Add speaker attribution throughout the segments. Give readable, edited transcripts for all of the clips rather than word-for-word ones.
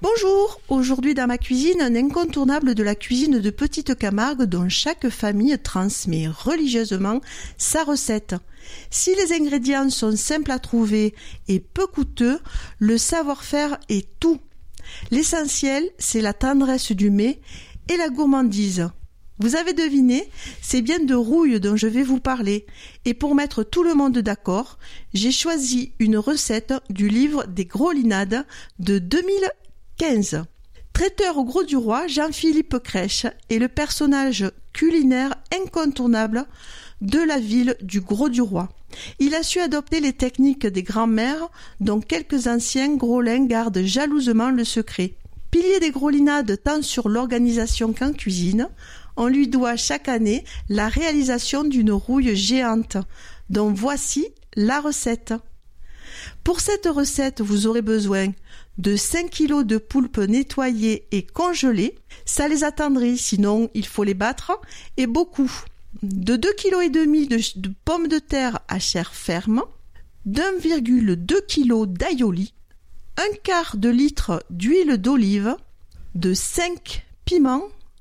Speaker 1: Bonjour, aujourd'hui dans ma cuisine, un incontournable de la cuisine de Petite Camargue dont chaque famille transmet religieusement sa recette. Si les ingrédients sont simples à trouver et peu coûteux, le savoir-faire est tout. L'essentiel, c'est la tendresse du mets et la gourmandise. Vous avez deviné, c'est bien de rouille dont je vais vous parler. Et pour mettre tout le monde d'accord, j'ai choisi une recette du livre des Grolinades de 2015. Traiteur au Gros du Roi, Jean-Philippe Crèche est le personnage culinaire incontournable de la ville du Gros du Roi. Il a su adopter les techniques des grands-mères dont quelques anciens Grolins gardent jalousement le secret. Pilier des Grolinades tant sur l'organisation qu'en cuisine, on lui doit chaque année la réalisation d'une rouille géante, dont voici la recette. Pour cette recette, vous aurez besoin de 5 kg de poulpe nettoyée et congelée, ça les attendrit, sinon il faut les battre, et beaucoup, de 2,5 kg de pommes de terre à chair ferme, d'1,2 kg d'aïoli, 1/4 de litre d'huile d'olive, de 5 piments,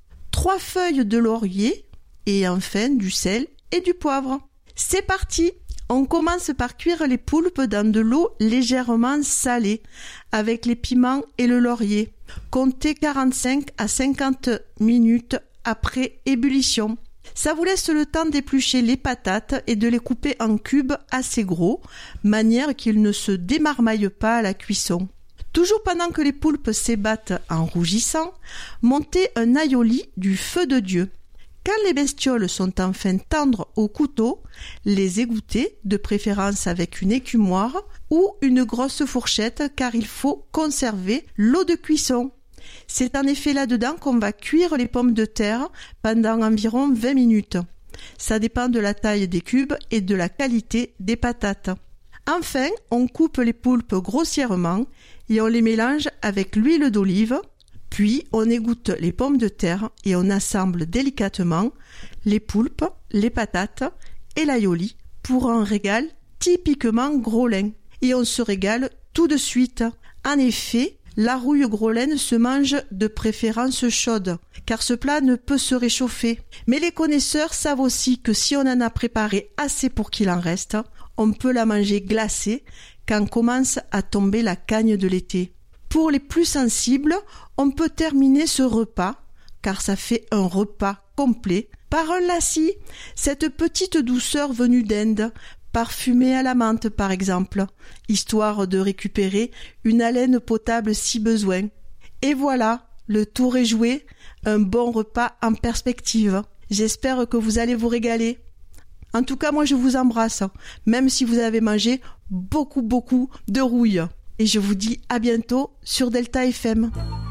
Speaker 1: 3 feuilles de laurier et enfin du sel et du poivre. C'est parti! On commence par cuire les poulpes dans de l'eau légèrement salée avec les piments et le laurier. Comptez 45 à 50 minutes après ébullition. Ça vous laisse le temps d'éplucher les patates et de les couper en cubes assez gros, manière qu'ils ne se démarmaillent pas à la cuisson. Toujours pendant que les poulpes s'ébattent en rougissant, montez un aïoli du feu de Dieu. Quand les bestioles sont enfin tendres au couteau, les égouttez, de préférence avec une écumoire ou une grosse fourchette car il faut conserver l'eau de cuisson. C'est en effet là-dedans qu'on va cuire les pommes de terre pendant environ 20 minutes. Ça dépend de la taille des cubes et de la qualité des patates. Enfin, on coupe les poulpes grossièrement et on les mélange avec l'huile d'olive. Puis, on égoutte les pommes de terre et on assemble délicatement les poulpes, les patates et l'aïoli pour un régal typiquement grolin. Et on se régale tout de suite. En effet, la rouille grolaine se mange de préférence chaude, car ce plat ne peut se réchauffer. Mais les connaisseurs savent aussi que si on en a préparé assez pour qu'il en reste, on peut la manger glacée quand commence à tomber la cagne de l'été. Pour les plus sensibles, on peut terminer ce repas, car ça fait un repas complet, par un lassi, cette petite douceur venue d'Inde, parfumée à la menthe par exemple, histoire de récupérer une haleine potable si besoin. Et voilà, le tour est joué, un bon repas en perspective. J'espère que vous allez vous régaler. En tout cas, moi je vous embrasse, même si vous avez mangé beaucoup de rouille. Et je vous dis à bientôt sur Delta FM.